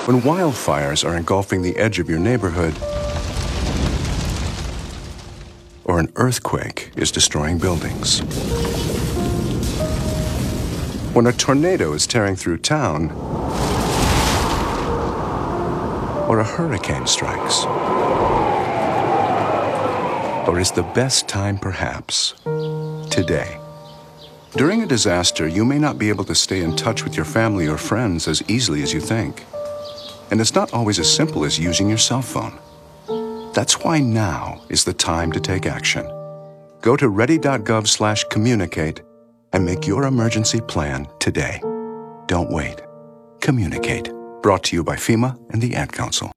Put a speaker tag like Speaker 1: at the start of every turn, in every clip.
Speaker 1: When wildfires are engulfing the edge of your neighborhood, or an earthquake is destroying buildings. When a tornado is tearing through town, or a hurricane strikes. Or is the best time perhaps today? During a disaster, you may not be able to stay in touch with your family or friends as easily as you think. And it's not always as simple as using your cell phone. That's why now is the time to take action. Go to ready.gov/communicate and make your emergency plan today. Don't wait. Communicate. Brought to you by FEMA and the Ad Council.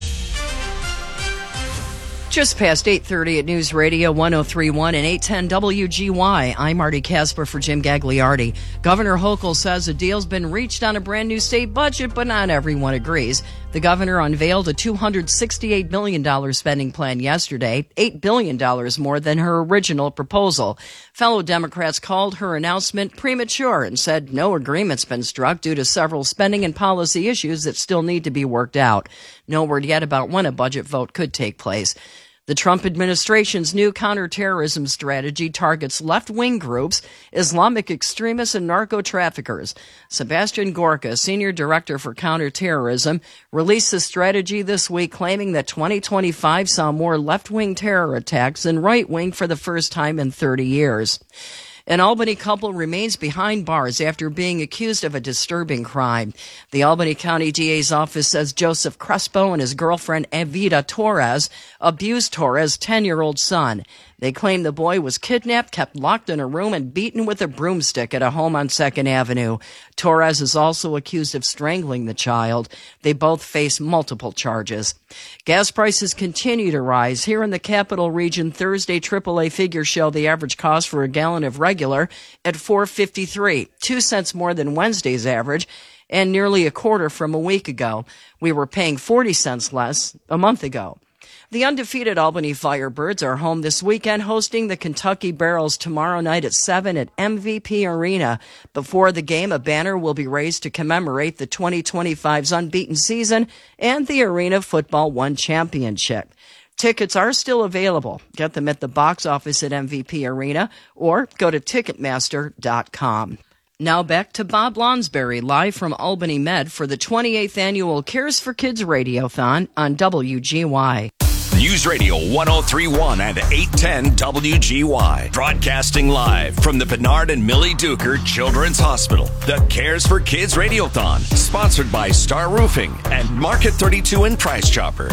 Speaker 2: Just past 8:30 at News Radio 103.1 and 810 WGY. I'm Marty Casper for Jim Gagliardi. Governor Hochul says a deal's been reached on a brand new state budget, but not everyone agrees. The governor unveiled a $268 million spending plan yesterday, $8 billion more than her original proposal. Fellow Democrats called her announcement premature and said no agreement's been struck due to several spending and policy issues that still need to be worked out. No word yet about when a budget vote could take place. The Trump administration's new counterterrorism strategy targets left-wing groups, Islamic extremists, and narco-traffickers. Sebastian Gorka, senior director for counterterrorism, released the strategy this week, claiming that 2025 saw more left-wing terror attacks than right-wing for the first time in 30 years. An Albany couple remains behind bars after being accused of a disturbing crime. The Albany County DA's office says Joseph Crespo and his girlfriend Evita Torres abused Torres' 10-year-old son. They claim the boy was kidnapped, kept locked in a room, and beaten with a broomstick at a home on 2nd Avenue. Torres is also accused of strangling the child. They both face multiple charges. Gas prices continue to rise. Here in the Capital Region, Thursday AAA figures show the average cost for a gallon of regular at $4.53, 2 cents more than Wednesday's average, and nearly a quarter from a week ago. We were paying 40 cents less a month ago. The undefeated Albany Firebirds are home this weekend, hosting the Kentucky Barrels tomorrow night at 7 at MVP Arena. Before the game, a banner will be raised to commemorate the 2025's unbeaten season and the Arena Football One Championship. Tickets are still available. Get them at the box office at MVP Arena or go to Ticketmaster.com. Now back to Bob Lonsberry, live from Albany Med for the 28th Annual Cares for Kids Radiothon on WGY.
Speaker 3: News Radio 103.1 and 810 WGY. Broadcasting live from the Bernard and Millie Duker Children's Hospital. The Cares for Kids Radiothon. Sponsored by Star Roofing and Market 32 in Price Chopper.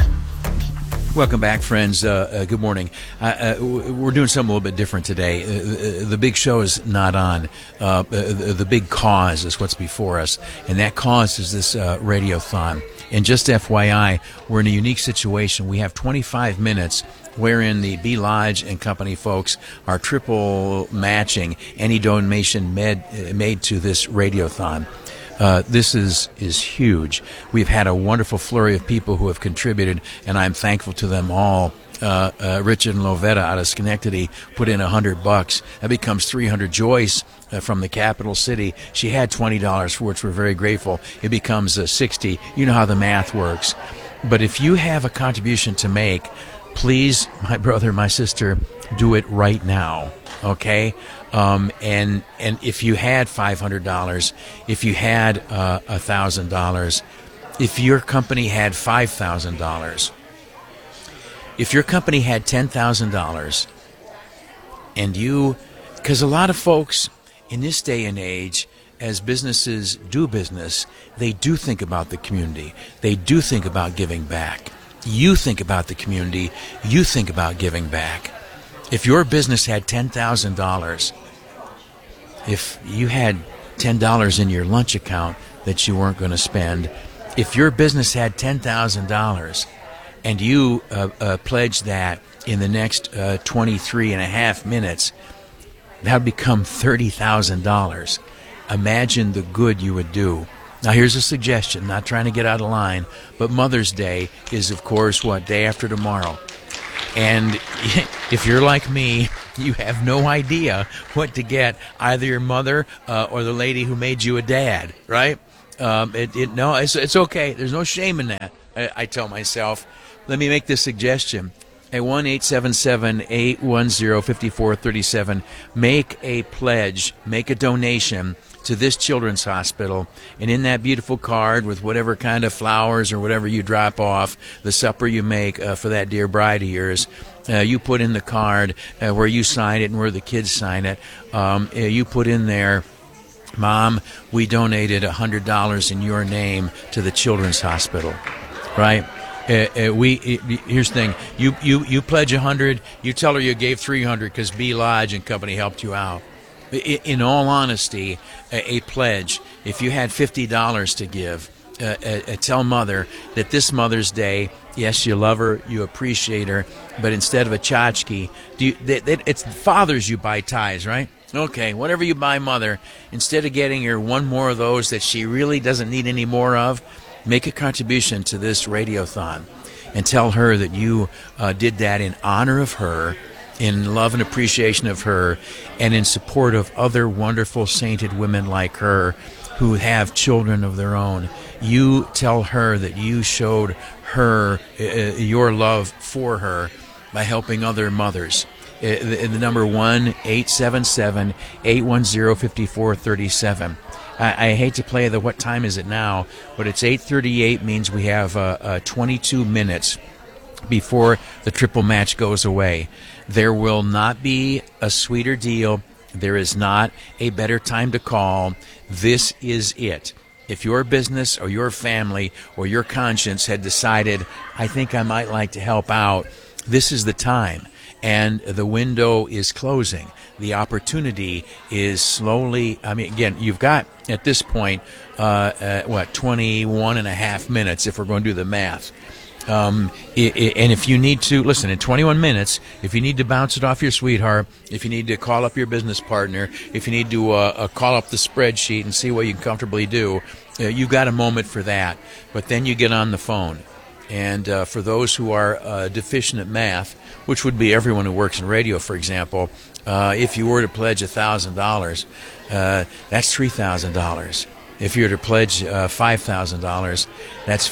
Speaker 4: Welcome back, friends. Good morning. We're doing something a little bit different today. The big show is not on. The big cause is what's before us, and that cause is this radiothon. And just FYI, we're in a unique situation. We have 25 minutes wherein the B. Lodge and Company folks are triple matching any donation made to this radiothon. This is huge. We've had a wonderful flurry of people who have contributed, and I'm thankful to them all. Richard and Lovetta out of Schenectady put in $100. That becomes $300. Joyce from the capital city, she had $20, for which we're very grateful. It becomes $60. You know how the math works. But if you have a contribution to make, please, my brother, my sister, do it right now. Okay? And if you had $500, if you had $1,000, if your company had $5,000, if your company had $10,000, and you, because a lot of folks in this day and age, as businesses do business, they do think about the community. They do think about giving back. You think about the community. You think about giving back. If your business had $10,000, if you had $10 in your lunch account that you weren't going to spend, if your business had $10,000 and you pledged that in the next 23 and a half minutes, that would become $30,000. Imagine the good you would do. Now, here's a suggestion, not trying to get out of line, but Mother's Day is, of course, day after tomorrow. And if you're like me, you have no idea what to get either your mother or the lady who made you a dad, right? No, it's okay. There's no shame in that. I tell myself. Let me make this suggestion. At 1-877-810-5437, make a pledge, make a donation to this children's hospital. And in that beautiful card with whatever kind of flowers or whatever you drop off, the supper you make for that dear bride of yours, you put in the card where you sign it and where the kids sign it. You put in there, Mom, we donated $100 in your name to the children's hospital, right? Here's the thing. You pledge 100. You tell her you gave 300 because B Lodge and Company helped you out. In all honesty, a pledge. If you had $50 to give, tell Mother that this Mother's Day, yes, you love her, you appreciate her, but instead of a tchotchke, it's fathers you buy ties, right? Okay, whatever you buy Mother, instead of getting her one more of those that she really doesn't need any more of, make a contribution to this radiothon and tell her that you did that in honor of her, in love and appreciation of her, and in support of other wonderful sainted women like her who have children of their own. You tell her that you showed her your love for her by helping other mothers. The number 1-877-810-5437. I hate to play the what time is it now, but it's 8:38 means we have 22 minutes before the triple match goes away. There will not be a sweeter deal. There is not a better time to call. This is it. If your business or your family or your conscience had decided, I think I might like to help out, this is the time. And the window is closing. The opportunity is slowly, again, you've got, at this point, 21 and a half minutes if we're going to do the math. And if you need to, listen, in 21 minutes, if you need to bounce it off your sweetheart, if you need to call up your business partner, if you need to call up the spreadsheet and see what you can comfortably do, you've got a moment for that. But then you get on the phone. And for those who are deficient at math, which would be everyone who works in radio, for example, if you were to pledge $1,000, that's $3,000. If you were to pledge $5,000, that's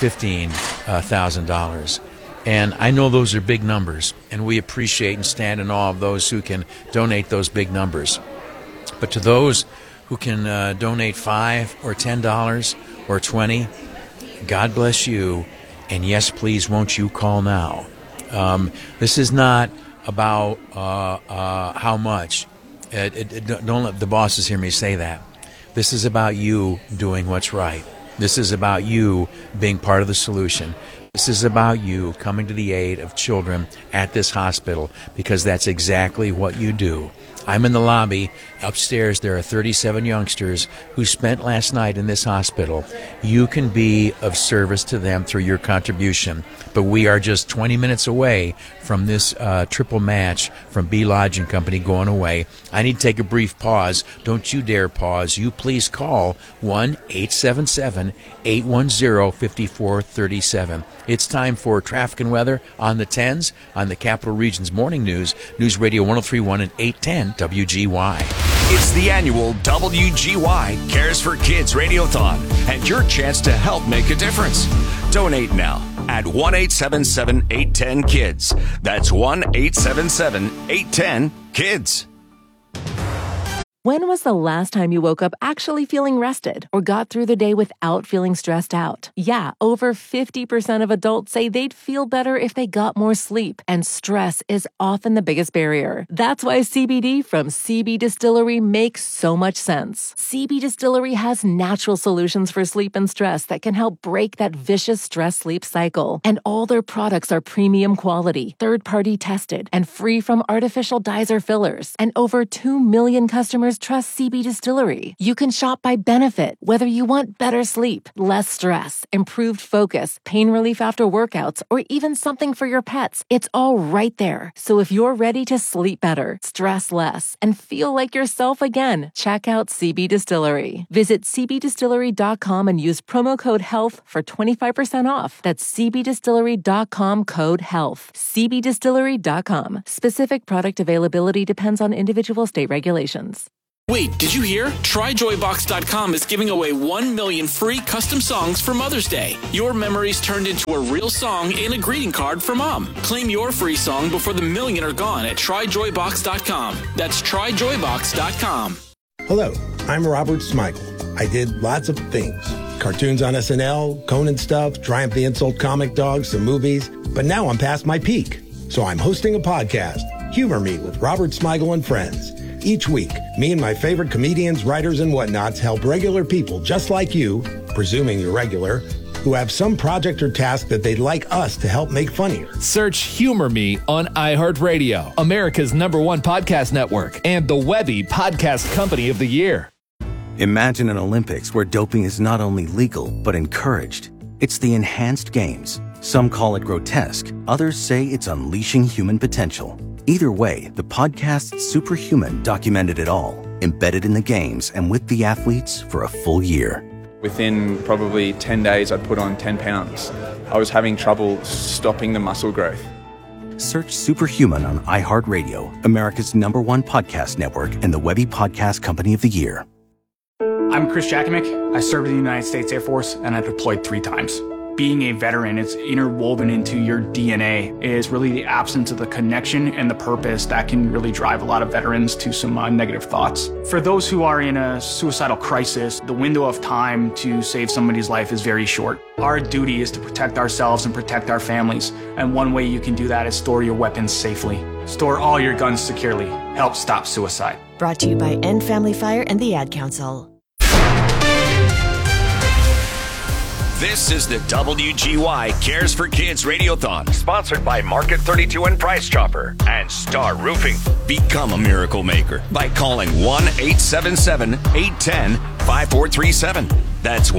Speaker 4: $15,000. And I know those are big numbers, and we appreciate and stand in awe of those who can donate those big numbers. But to those who can donate $5 or $10 or $20, God bless you. And yes, please, won't you call now? This is not about how much. Don't let the bosses hear me say that. This is about you doing what's right. This is about you being part of the solution. This is about you coming to the aid of children at this hospital, because that's exactly what you do. I'm in the lobby. Upstairs, there are 37 youngsters who spent last night in this hospital. You can be of service to them through your contribution. But we are just 20 minutes away from this triple match from B Lodge and Company going away. I need to take a brief pause. Don't you dare pause. You please call 1-877-810-5437. It's time for traffic and weather on the 10s on the Capital Region's Morning News, News Radio 103.1 and 810 WGY.
Speaker 3: It's the annual WGY Cares for Kids Radiothon and your chance to help make a difference. Donate now at 1-877-810-KIDS. That's 1-877-810-KIDS.
Speaker 5: When was the last time you woke up actually feeling rested or got through the day without feeling stressed out? Yeah, over 50% of adults say they'd feel better if they got more sleep, and stress is often the biggest barrier. That's why CBD from CB Distillery makes so much sense. CB Distillery has natural solutions for sleep and stress that can help break that vicious stress-sleep cycle. And all their products are premium quality, third-party tested, and free from artificial dyes or fillers. And over 2 million customers trust CB Distillery. You can shop by benefit, whether you want better sleep, less stress, improved focus, pain relief after workouts, or even something for your pets. It's all right there. So if you're ready to sleep better, stress less, and feel like yourself again, check out CB Distillery. Visit cbdistillery.com and use promo code HEALTH for 25% off. That's cbdistillery.com, code HEALTH. cbdistillery.com. Specific product availability depends on individual state regulations.
Speaker 6: Wait, did you hear? TryJoyBox.com is giving away 1 million free custom songs for Mother's Day. Your memories turned into a real song and a greeting card for Mom. Claim your free song before the million are gone at TryJoyBox.com. That's TryJoyBox.com.
Speaker 7: Hello, I'm Robert Smigel. I did lots of things. Cartoons on SNL, Conan stuff, Triumph the Insult comic dogs, some movies. But now I'm past my peak. So I'm hosting a podcast, Humor Me with Robert Smigel and Friends. Each week, me and my favorite comedians, writers, and whatnots help regular people just like you, presuming you're regular, who have some project or task that they'd like us to help make funnier.
Speaker 8: Search Humor Me on iHeartRadio, America's #1 podcast network, and the Webby Podcast Company of the Year.
Speaker 9: Imagine an Olympics where doping is not only legal, but encouraged. It's the Enhanced Games. Some call it grotesque. Others say it's unleashing human potential. Either way, the podcast Superhuman documented it all, embedded in the games and with the athletes for a full year.
Speaker 10: Within probably 10 days, I'd put on 10 pounds. I was having trouble stopping the muscle growth.
Speaker 9: Search Superhuman on iHeartRadio, America's #1 podcast network, and the Webby Podcast Company of the Year.
Speaker 11: I'm Chris Jakimick. I served in the United States Air Force, and I deployed 3 times. Being a veteran, it's interwoven into your DNA. It is really the absence of the connection and the purpose that can really drive a lot of veterans to some negative thoughts. For those who are in a suicidal crisis, the window of time to save somebody's life is very short. Our duty is to protect ourselves and protect our families. And one way you can do that is store your weapons safely. Store all your guns securely. Help stop suicide.
Speaker 12: Brought to you by End Family Fire and the Ad Council.
Speaker 3: This is the WGY Cares for Kids Radiothon, sponsored by Market 32 and Price Chopper and Star Roofing. Become a miracle maker by calling 1-877-810-5437. That's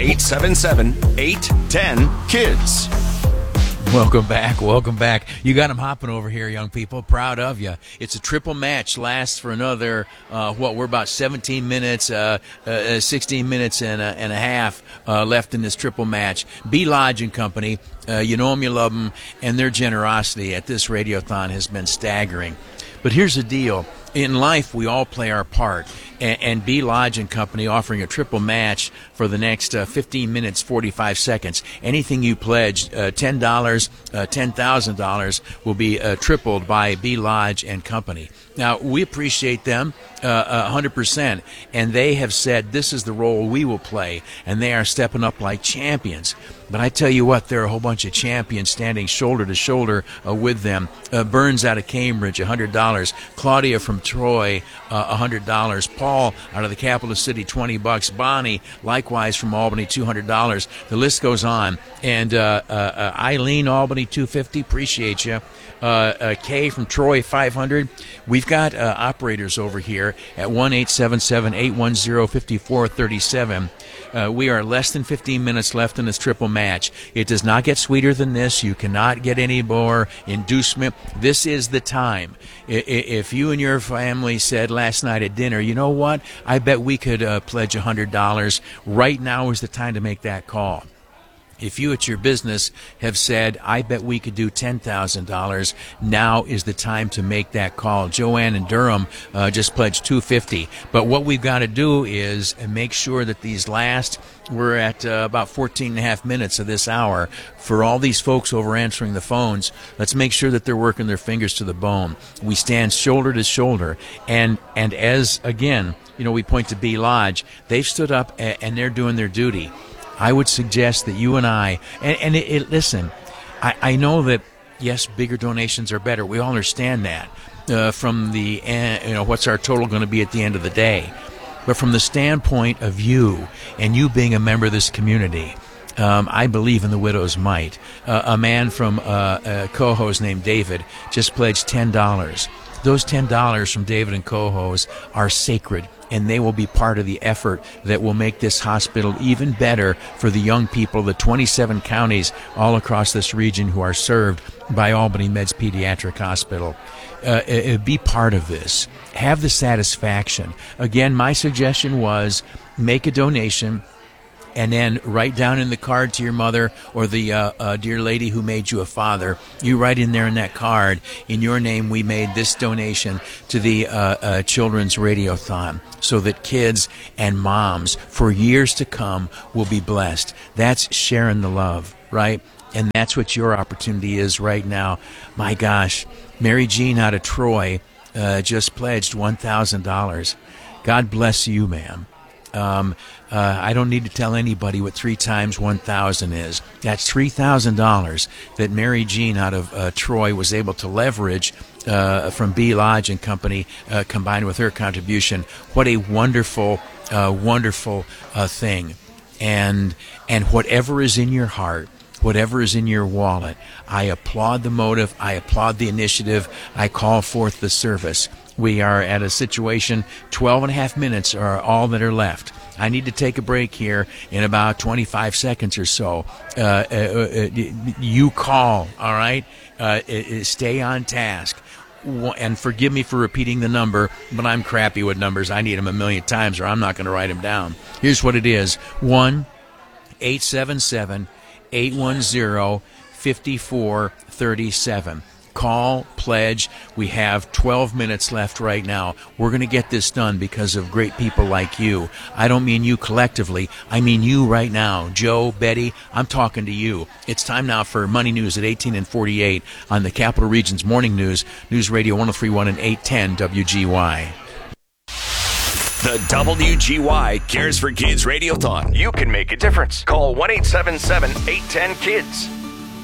Speaker 3: 1-877-810-KIDS.
Speaker 4: Welcome back. Welcome back. You got them hopping over here, young people. Proud of you. It's a triple match. Lasts for another, we're about 17 minutes, 16 minutes and a half left in this triple match. B. Lodge and Company, you know them, you love them, and their generosity at this Radiothon has been staggering. But here's the deal. In life, we all play our part, and B. Lodge and Company offering a triple match for the next 15 minutes, 45 seconds. Anything you pledge, $10, $10,000 will be tripled by B. Lodge and Company. Now, we appreciate them 100%, and they have said this is the role we will play, and they are stepping up like champions. But I tell you what, there are a whole bunch of champions standing shoulder to shoulder with them. Burns out of Cambridge, $100. Claudia from Troy, $100. Paul out of the capital city, $20. Bonnie, likewise from Albany, $200. The list goes on. And Eileen, Albany, $250. Appreciate you. Kay from Troy, $500. We've got operators over here at 1-877-810-5437. We are less than 15 minutes left in this triple match. It does not get sweeter than this. You cannot get any more inducement. This is the time. If you and your family said last night at dinner, you know what, I bet we could pledge $100, right now is the time to make that call. If you at your business have said, I bet we could do $10,000, now is the time to make that call. Joanne in Durham just pledged $250. But what we've got to do is make sure that these last, we're at about 14 and a half minutes of this hour. For all these folks over answering the phones, let's make sure that they're working their fingers to the bone. We stand shoulder to shoulder. And as, again, we point to B. Lodge, they've stood up and they're doing their duty. I would suggest that you and I, listen, I know that, yes, bigger donations are better. We all understand that from the, what's our total going to be at the end of the day. But from the standpoint of you and you being a member of this community, I believe in the widow's mite. A man from Cohoes named David just pledged $10. Those $10 from David and Cohoes are sacred, and they will be part of the effort that will make this hospital even better for the young people, the 27 counties all across this region who are served by Albany Meds Pediatric Hospital. Be part of this. Have the satisfaction. Again, my suggestion was make a donation and then write down in the card to your mother or the dear lady who made you a father, you write in there in that card, in your name we made this donation to the Children's Radiothon, so that kids and moms for years to come will be blessed. That's sharing the love, right? And that's what your opportunity is right now. My gosh, Mary Jean out of Troy just pledged $1,000. God bless you, ma'am. I don't need to tell anybody what 3 times 1,000 is. That's $3,000 that Mary Jean out of Troy was able to leverage from B. Lodge and Company, combined with her contribution. What a wonderful, wonderful thing. And whatever is in your heart, whatever is in your wallet, I applaud the motive, I applaud the initiative, I call forth the service. We are at a situation, 12 and a half minutes are all that are left. I need to take a break here in about 25 seconds or so. You call, all right? Stay on task. And forgive me for repeating the number, but I'm crappy with numbers. I need them a million times or I'm not going to write them down. Here's what it is. 1-877-810-5437. Call, pledge. We have 12 minutes left right now. We're going to get this done because of great people like you. I don't mean you collectively. I mean you right now. Joe, Betty, I'm talking to you. It's time now for Money News at 18 and 48 on the Capital Region's Morning News, News Radio 103.1 and 810 WGY.
Speaker 3: The WGY Cares for Kids Radiothon. You can make a difference. Call 1-877-810-KIDS.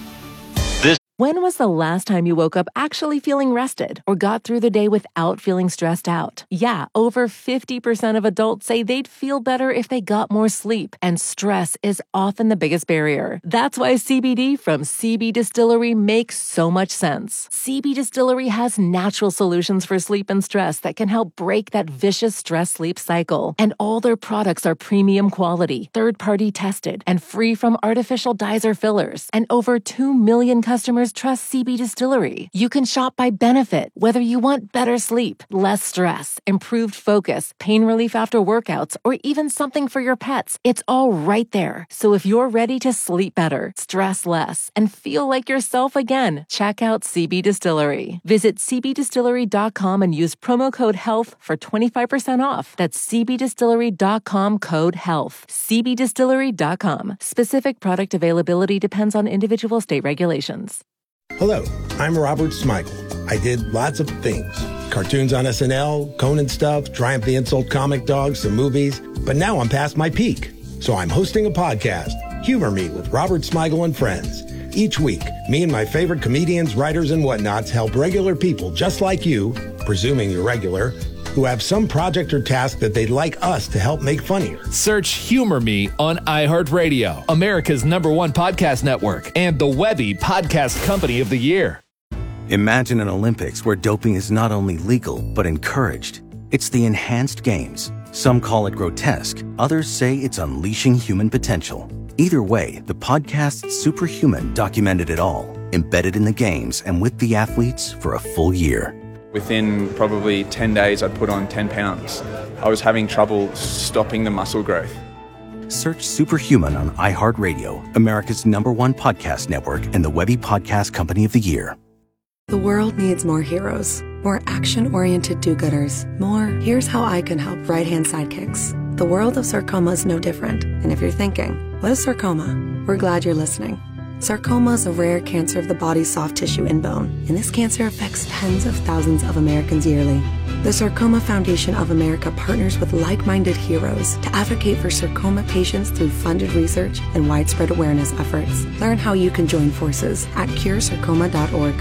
Speaker 5: When was the last time you woke up actually feeling rested or got through the day without feeling stressed out? Yeah, over 50% of adults say they'd feel better if they got more sleep, and stress is often the biggest barrier. That's why CBD from CB Distillery makes so much sense. CB Distillery has natural solutions for sleep and stress that can help break that vicious stress-sleep cycle. And all their products are premium quality, third-party tested, and free from artificial dyes or fillers. And over 2 million customers trust CB Distillery. You can shop by benefit, whether you want better sleep, less stress, improved focus, pain relief after workouts, or even something for your pets. It's all right there. So if you're ready to sleep better, stress less, and feel like yourself again, check out CB Distillery. Visit cbdistillery.com and use promo code HEALTH for 25% off. That's cbdistillery.com, code HEALTH. cbdistillery.com. Specific product availability depends on individual state regulations.
Speaker 7: Hello, I'm Robert Smigel. I did lots of things. Cartoons on SNL, Conan stuff, Triumph the Insult Comic Dog, some movies. But now I'm past my peak. So I'm hosting a podcast, Humor Me with Robert Smigel and Friends. Each week, me and my favorite comedians, writers, and whatnots help regular people just like you, presuming you're regular, who have some project or task that they'd like us to help make funnier.
Speaker 8: Search Humor Me on iHeartRadio, America's #1 podcast network, and the Webby Podcast Company of the Year.
Speaker 9: Imagine an Olympics where doping is not only legal, but encouraged. It's the Enhanced Games. Some call it grotesque. Others say it's unleashing human potential. Either way, the podcast Superhuman documented it all, embedded in the games and with the athletes for a full year.
Speaker 10: Within probably 10 days, I'd put on 10 pounds. I was having trouble stopping the muscle growth.
Speaker 9: Search Superhuman on iHeartRadio, America's #1 podcast network, and the Webby Podcast Company of the Year.
Speaker 13: The world needs more heroes, more action-oriented do-gooders, more here's how I can help right-hand sidekicks. The world of sarcoma is no different. And if you're thinking, what is sarcoma? We're glad you're listening. Sarcoma is a rare cancer of the body's soft tissue and bone, and this cancer affects tens of thousands of Americans yearly. The Sarcoma Foundation of America partners with like-minded heroes to advocate for sarcoma patients through funded research and widespread awareness efforts. Learn how you can join forces at curesarcoma.org.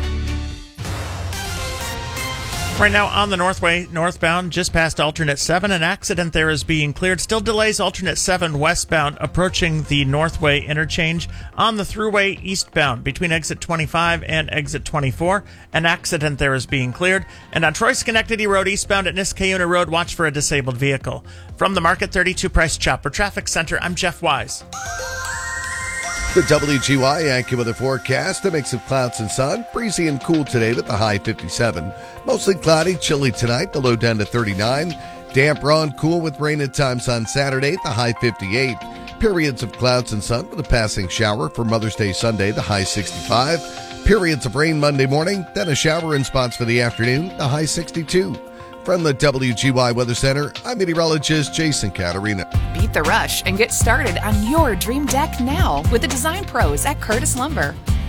Speaker 14: Right now on the Northway, northbound, just past alternate 7, an accident there is being cleared. Still delays alternate 7 westbound approaching the Northway interchange. On the thruway eastbound between exit 25 and exit 24, an accident there is being cleared. And on Troy-Schenectady Road eastbound at Niskayuna Road, watch for a disabled vehicle. From the Market 32 Price Chopper Traffic Center, I'm Jeff Wise.
Speaker 15: The WGY AccuWeather forecast, a mix of clouds and sun, breezy and cool today with the high 57. Mostly cloudy, chilly tonight, the low down to 39. Damp, raw, and cool with rain at times on Saturday, the high 58. Periods of clouds and sun with a passing shower for Mother's Day Sunday, the high 65. Periods of rain Monday morning, then a shower in spots for the afternoon, the high 62. From the WGY Weather Center, I'm meteorologist Jason Caterina.
Speaker 16: Beat the rush and get started on your dream deck now with the design pros at Curtis Lumber.